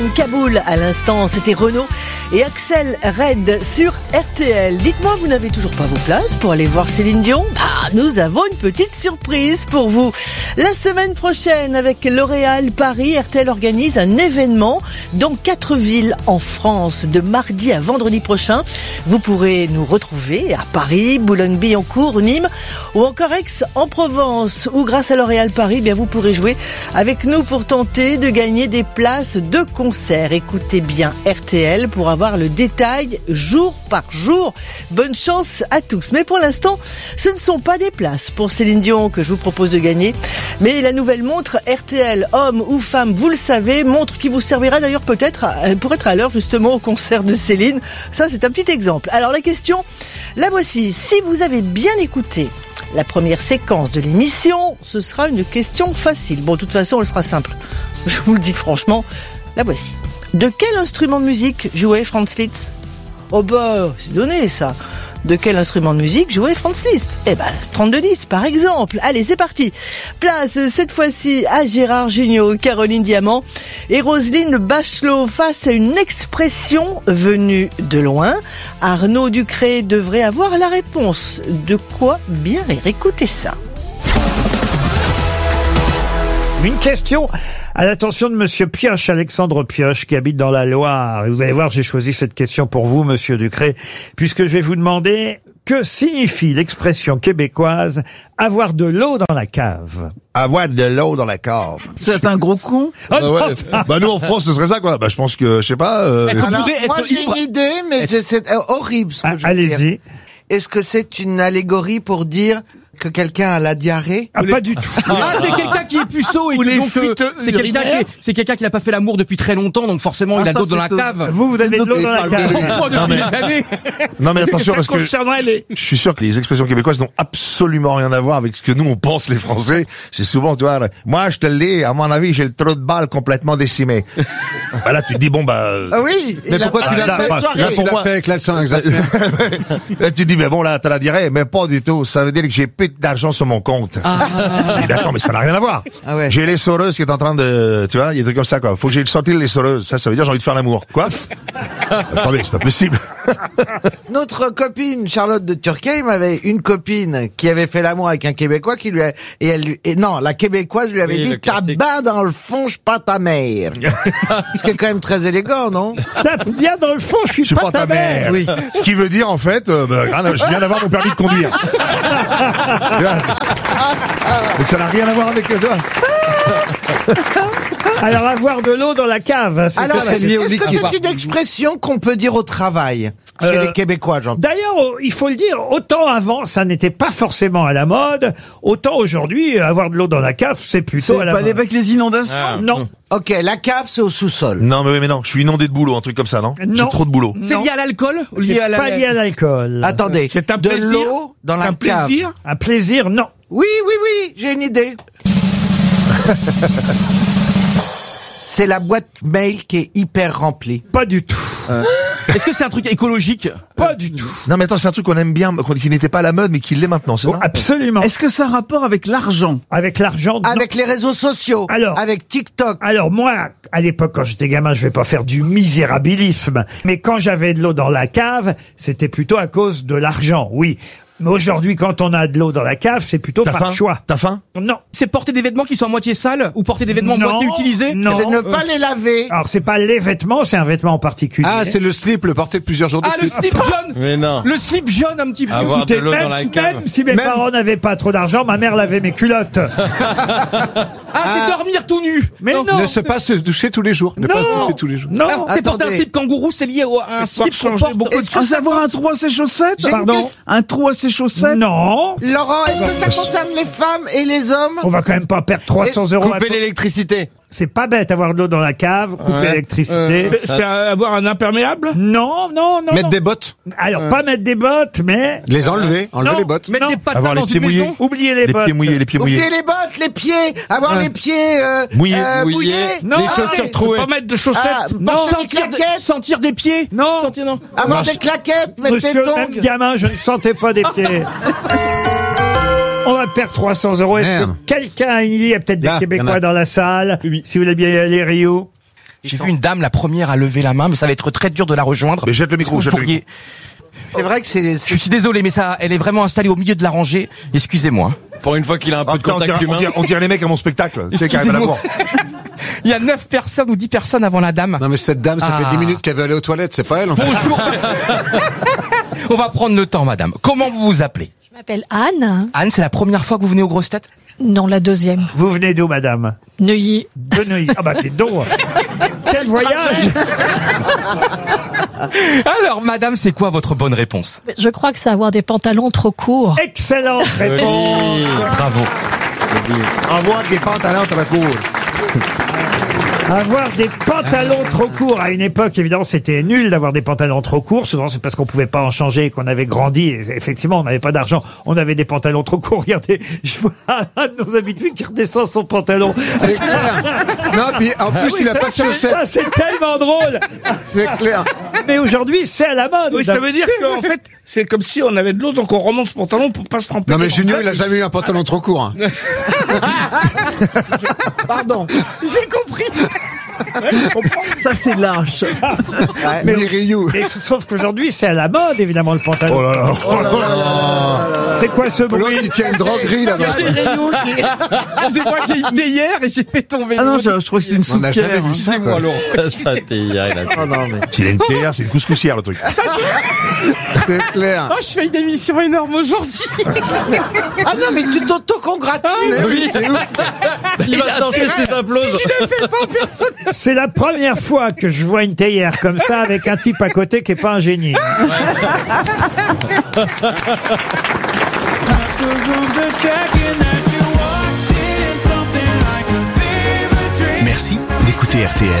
Kaboul, à l'instant, c'était Renaud et Axel Red sur RTL. Dites-moi, vous n'avez toujours pas vos places pour aller voir Céline Dion ? Nous avons une petite surprise pour vous. La semaine prochaine, avec L'Oréal Paris, RTL organise un événement dans 4 villes en France. De mardi à vendredi prochain, vous pourrez nous retrouver à Paris, Boulogne-Billancourt, Nîmes ou encore Aix-en-Provence, où grâce à L'Oréal Paris, bien, vous pourrez jouer avec nous pour tenter de gagner des places de concert. Écoutez bien RTL pour avoir le détail jour par jour. Bonne chance à tous. Mais pour l'instant, ce ne sont pas des places pour Céline Dion que je vous propose de gagner, mais la nouvelle montre RTL, homme ou femme, vous le savez, montre qui vous servira d'ailleurs peut-être pour être à l'heure justement au concert de Céline. Ça, c'est un petit exemple. Alors la question, la voici. Si vous avez bien écouté la première séquence de l'émission, ce sera une question facile. Bon, de toute façon, elle sera simple. Je vous le dis franchement. La voici. De quel instrument de musique jouait Franz Liszt ? Oh bah, c'est donné ça. De quel instrument de musique jouait Franz Liszt ? 32-10 par exemple. Allez, c'est parti. Place cette fois-ci à Gérard Jugnot, Caroline Diamant et Roselyne Bachelot face à une expression venue de loin. Arnaud Ducré devrait avoir la réponse. De quoi bien rire ? Écoutez ça. Une question à l'attention de Monsieur Pioche, Alexandre Pioche, qui habite dans la Loire. Et vous allez voir, j'ai choisi cette question pour vous, Monsieur Ducré, puisque je vais vous demander que signifie l'expression québécoise « avoir de l'eau dans la cave ». Avoir de l'eau dans la cave. C'est un gros con. Ouais. Nous en France ce serait ça quoi. Je pense que je sais pas. Alors, moi j'ai une idée, mais c'est horrible ce que je veux dire. Allez-y. Est-ce que c'est une allégorie pour dire que quelqu'un a la diarrhée? Pas du tout. C'est quelqu'un qui est puceau et qui donc c'est quelqu'un qui n'a pas fait l'amour depuis très longtemps, donc forcément il a de l'eau dans la cave. Vous avez de l'eau dans la cave. Depuis des années. Non mais attention parce que je suis sûr que les expressions québécoises n'ont absolument rien à voir avec ce que nous on pense les Français. C'est souvent tu vois, moi je te le dis, à mon avis j'ai le trou de balle complètement décimé. Là tu te dis bon Ah oui. Mais pourquoi tu l'as fait avec l'accent alsacien? Là tu te dis mais bon là t'as la diarrhée, mais pas du tout. Ça veut dire que j'ai plus d'argent sur mon compte. D'accord, mais ça n'a rien à voir. Ah ouais. J'ai l'essoreuse qui est en train de, tu vois, il y a des trucs comme ça, quoi. Faut que j'ai sorti l'essoreuse. Ça veut dire j'ai envie de faire l'amomour. Quoi? Attendez, c'est pas possible. Notre copine Charlotte de Turckheim avait une copine qui avait fait l'amour avec un Québécois qui lui a, la Québécoise lui avait dit ta bain dans le fond, je pas ta mère. Ce qui est quand même très élégant, non? T'as bien dans le fond, je suis pas ta mère. Oui. Ce qui veut dire, en fait, je viens d'avoir mon permis de conduire. Mais ça n'a rien à voir avec toi. Alors, avoir de l'eau dans la cave, c'est Alors, ça. est-ce que c'est une expression qu'on peut dire au travail chez les Québécois, j'entends? D'ailleurs, il faut le dire, autant avant, ça n'était pas forcément à la mode, autant aujourd'hui, avoir de l'eau dans la cave, c'est plutôt à la mode. Avec les inondations? Non. Ok, la cave, c'est au sous-sol. Non, mais non, je suis inondé de boulot, un truc comme ça, non? J'ai Non. trop de boulot. C'est lié à l'alcool? C'est pas lié à l'alcool. Attendez, C'est un de plaisir. l'eau dans la cave. Un plaisir, non. Oui, j'ai une idée. C'est la boîte mail qui est hyper remplie. Pas du tout. Est-ce que c'est un truc écologique? Pas du tout. Non, mais attends, c'est un truc qu'on aime bien, qui n'était pas à la mode, mais qui l'est maintenant, c'est Oh, ça? absolument. Est-ce que ça a un rapport avec l'argent? Avec l'argent, non. Avec les réseaux sociaux. Alors. Avec TikTok. Alors moi, à l'époque, quand j'étais gamin, je vais pas faire du misérabilisme, mais quand j'avais de l'eau dans la cave, c'était plutôt à cause de l'argent, oui. Mais aujourd'hui, quand on a de l'eau dans la cave, c'est plutôt T'as par faim? choix. T'as faim? Non. C'est porter des vêtements qui sont à moitié sales ou porter des vêtements Non, à moitié utilisés? non. C'est ne pas les laver. Alors c'est pas les vêtements, c'est un vêtement en particulier. le slip, le porter plusieurs jours de Ah, le slip jaune! Mais non. Le slip jaune un petit peu. Avoir de Écoutez, l'eau dans la cave. même si mes parents n'avaient pas trop d'argent, ma mère lavait mes culottes. C'est dormir tout nu! Mais non. Ne pas se doucher tous les jours. Ne pas se doucher tous les jours. Non. C'est porter un Attendez. slip kangourou, c'est lié à un slip qu'on porte. Est-ce que ça Avoir un trou à ses chaussettes? Pardon. Un trou à ses chaussettes? Non. Laurent, est-ce que ça concerne les femmes et les hommes? On va quand même pas perdre 300 € à Couper l'électricité. C'est pas bête, avoir de l'eau dans la cave, couper l'électricité. C'est avoir un imperméable? Non. Mettre non. des bottes. Alors, pas mettre des bottes, mais... Les enlever. Enlever Non. les bottes. Mettre Non. des patates Avoir les dans pieds une mouillés. maison? Oubliez les Les bottes. pieds mouillés, les pieds mouillés. Oubliez les bottes, les pieds, avoir les pieds Mouillés. mouillés. Non. Les chaussures trouées. Pas mettre de chaussettes? Porter des claquettes, Sentir des pieds? Non. Sentir, non. avoir des claquettes, mettre des Monsieur, même tongs. gamin, je ne sentais pas des pieds. On va perdre 300 €. Est-ce que Merde. quelqu'un, il y a peut-être des Là, Québécois y en a. dans la salle? Oui. Si vous voulez bien y aller, Rio. J'ai vu une dame, la première, à lever la main, mais ça va être très dur de la rejoindre. Mais jette le micro, jette le micro. C'est vrai que c'est... Je suis désolé, mais ça, elle est vraiment installée au milieu de la rangée. Excusez-moi. Pour une fois qu'il a un peu de contact humain. On dirait les mecs à mon spectacle. C'est quand même à la Excusez-moi. Il y a 9 personnes ou 10 personnes avant la dame. Non mais cette dame, ça fait 10 minutes qu'elle veut aller aux toilettes, c'est pas elle. Bonjour. On va prendre le temps, madame. Comment vous vous appelez? Je m'appelle Anne. Anne, c'est la première fois que vous venez aux grosses têtes? Non, la deuxième. Vous venez d'où, madame? Neuilly. De Neuilly. Ah bah, dites donc. Quel voyage! Alors, madame, c'est quoi votre bonne réponse? Je crois que c'est avoir des pantalons trop courts. Excellente réponse. Bravo. Avoir des pantalons très courts. Avoir des pantalons trop courts. À une époque, évidemment, c'était nul d'avoir des pantalons trop courts. Souvent, c'est parce qu'on pouvait pas en changer et qu'on avait grandi. Et effectivement, on n'avait pas d'argent. On avait des pantalons trop courts. Regardez, je vois un de nos habitués qui redescend son pantalon. C'est clair. Non, puis en plus, il a pas de chaussettes. Ça, c'est tellement drôle. C'est clair. Mais aujourd'hui, c'est à la mode. Oui, ça veut dire qu'en fait, c'est comme si on avait de l'eau, donc on remonte ce pantalon pour pas se tremper. Non mais Junio, il a jamais eu un pantalon trop court. Hein. Pardon. J'ai compris. Ça, c'est lâche. Mais, Ryu. sauf qu'aujourd'hui, c'est à la mode, évidemment, le pantalon. Oh là là. C'est quoi ce L'autre, bruit? il tient une droguerie là-bas. C'est moi, j'ai idée hier et j'ai fait tomber. Ah non, je crois que c'est une On n'a jamais soupière. vu ça. Excusez-moi, Laurent. Oh non, mais... S'il a une théière, c'est une couscoussière, le truc. C'est clair. Oh, je fais une émission énorme aujourd'hui. Ah non, mais tu t'auto-congratules. Oui, c'est ouf. Il va danser ses applauses. C'est la première fois que je vois une théière comme ça avec un type à côté qui est pas un génie. Merci d'écouter RTL.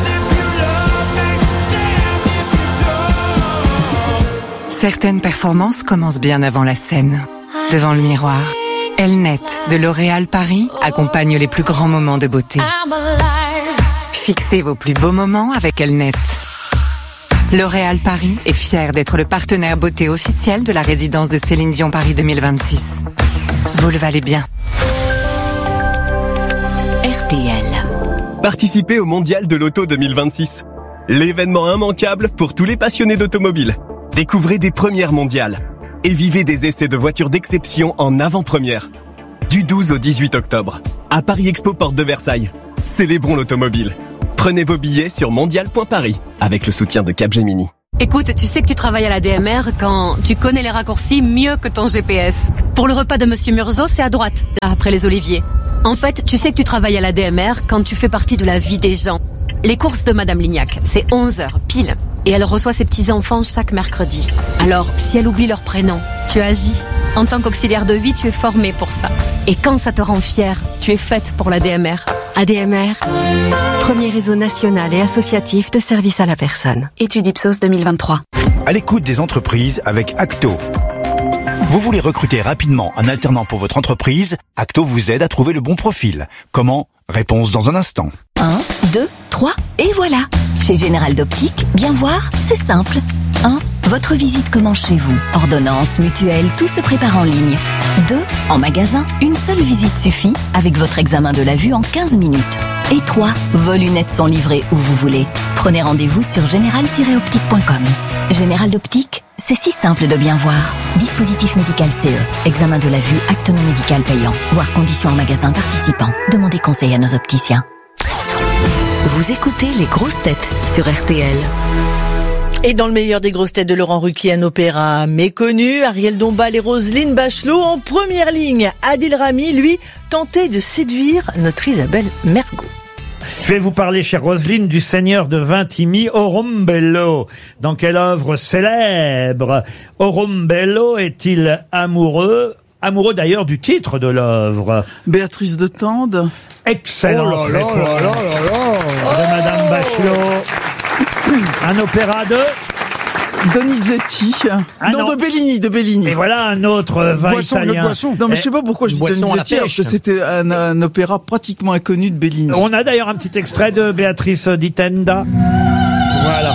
Certaines performances commencent bien avant la scène. Devant le miroir, Elnet de L'Oréal Paris accompagne les plus grands moments de beauté. Fixez vos plus beaux moments avec Elnet. L'Oréal Paris est fier d'être le partenaire beauté officiel de la résidence de Céline Dion Paris 2026. Vous le valez bien. RTL. Participez au Mondial de l'Auto 2026. L'événement immanquable pour tous les passionnés d'automobile. Découvrez des premières mondiales et vivez des essais de voitures d'exception en avant-première. Du 12 au 18 octobre, à Paris Expo Porte de Versailles. Célébrons l'automobile. Prenez vos billets sur mondial.paris avec le soutien de Capgemini. Écoute, tu sais que tu travailles à la DMR quand tu connais les raccourcis mieux que ton GPS. Pour le repas de Monsieur Murzo, c'est à droite, là, après les oliviers. En fait, tu sais que tu travailles à la DMR quand tu fais partie de la vie des gens. Les courses de Madame Lignac, c'est 11h, pile. Et elle reçoit ses petits-enfants chaque mercredi. Alors, si elle oublie leur prénom, tu agis. En tant qu'auxiliaire de vie, tu es formé pour ça. Et quand ça te rend fier, tu es faite pour la DMR. ADMR, premier réseau national et associatif de services à la personne. Étude Ipsos 2023. À l'écoute des entreprises avec Acto. Vous voulez recruter rapidement un alternant pour votre entreprise? Acto vous aide à trouver le bon profil. Comment? Réponse dans un instant. 1, 2, 3, et voilà. Chez Général d'Optique, bien voir, c'est simple. 1. Votre visite commence chez vous. Ordonnance, mutuelle, tout se prépare en ligne. 2. En magasin, une seule visite suffit avec votre examen de la vue en 15 minutes. Et 3. Vos lunettes sont livrées où vous voulez. Prenez rendez-vous sur général-optique.com. Général d'Optique, c'est si simple de bien voir. Dispositif médical CE. Examen de la vue, acte non médical payant. Voir conditions en magasin participant. Demandez conseil à nos opticiens. Vous écoutez les grosses têtes sur RTL. Et dans le meilleur des grosses têtes de Laurent Ruquier, un opéra méconnu, Ariel Dombal et Roselyne Bachelot en première ligne. Adil Rami, lui, tentait de séduire notre Isabelle Mergo. Je vais vous parler, chère Roselyne, du seigneur de Vintimille, Orumbello. Dans quelle œuvre célèbre Orumbello est-il amoureux d'ailleurs du titre de l'œuvre? Béatrice de Tende. Excellente réponse de Madame Bachelot. Un opéra de Donizetti. Non, de Bellini. Et voilà un autre vin italien. Non, mais je sais pas pourquoi je dis Donizetti, parce que c'était un opéra pratiquement inconnu de Bellini. On a d'ailleurs un petit extrait de Béatrice di Tenda. Voilà.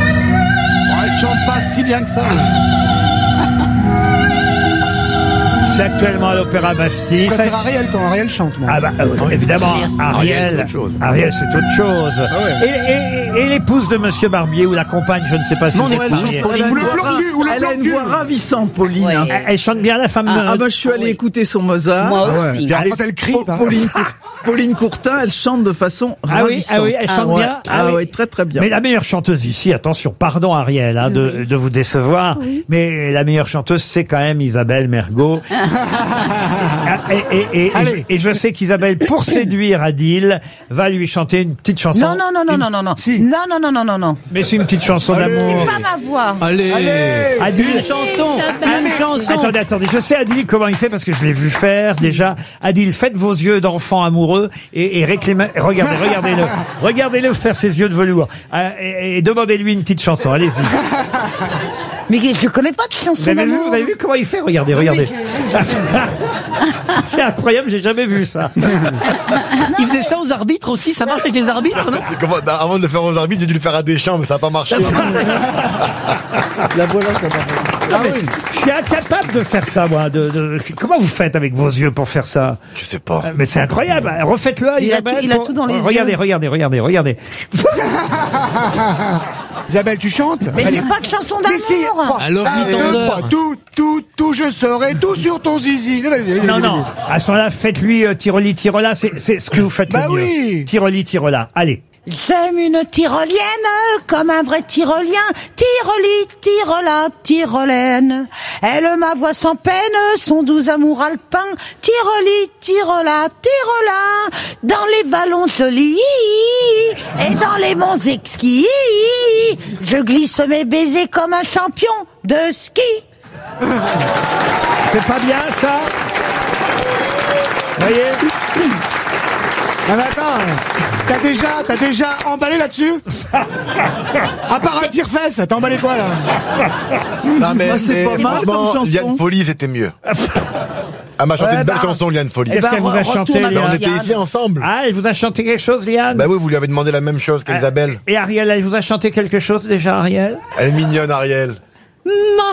Oh, elle chante pas si bien que ça. C'est actuellement à l'Opéra Bastille. Je préfère Ariel quand Ariel chante, moi. Ah bah, évidemment, Ariel, Ariel, c'est autre chose. Ah ouais. Et l'épouse de Monsieur Barbier, ou la compagne, je ne sais pas si vous êtes mariés. Elle a une voix ravissante, Pauline. Ouais. Elle chante bien, la femme. Ah bah, je suis allé écouter son Mozart. Moi aussi. Quand elle crie, Pauline Courtin, elle chante de façon ravissante. Ah oui, elle chante bien. Ah oui, très très bien. Mais la meilleure chanteuse ici, attention, pardon Ariel de vous décevoir, mais la meilleure chanteuse c'est quand même Isabelle Mergo. et je sais qu'Isabelle, pour séduire Adil, va lui chanter une petite chanson. Non. Si. Non. Mais c'est une petite chanson d'amour. C'est pas ma voix. Allez. Adil. Une chanson. Attendez, je sais Adil comment il fait parce que je l'ai vu faire déjà. Adil, faites vos yeux d'enfant amoureux et réclamez. Regardez-le. Regardez-le faire ses yeux de velours. Et demandez-lui une petite chanson. Allez-y. Mais je connais pas de chanson d'amour. Vous avez vu comment il fait? Regardez. C'est incroyable, j'ai jamais vu ça. Il faisait ça aux arbitres aussi, ça marche avec les arbitres, non? Avant de le faire aux arbitres, j'ai dû le faire à Deschamps, mais ça n'a pas marché. La voilà, ça va. Je suis incapable de faire ça, moi. Comment vous faites avec vos yeux pour faire ça? Je sais pas. Mais c'est incroyable. Refaites-le, Isabelle. Il a tout dans les yeux. Regardez. Isabelle, tu chantes? Mais il n'y a pas de chanson d'amour. Alors, Tout, je serai tout sur ton zizi. Non. À ce moment-là, faites-lui Tiroli, Tirola. C'est ce que vous faites le mieux. Oui. Tiroli, Tirola. Allez. J'aime une tyrolienne comme un vrai tyrolien. Tyroli, Tirola, tyrolienne. Elle m'avoue sans peine son doux amour alpin. Tyroli, Tirola, Tirola. Dans les vallons jolis et dans les monts exquis, je glisse mes baisers comme un champion de ski. C'est pas bien, ça? Voyez? Ah mais attends, t'as déjà emballé là-dessus? À part un tire-fesse, t'as emballé quoi là? Non mais c'est pas mal comme chanson. Liane Folly, c'était mieux. Elle m'a chanté une belle chanson, Liane Folly. Qu'est-ce qu'elle vous a chanté, Liane? On était ici ensemble. Ah, elle vous a chanté quelque chose, Liane? Bah oui, vous lui avez demandé la même chose qu'Isabelle. Et Ariel, elle vous a chanté quelque chose déjà, Ariel? Elle est mignonne, Ariel.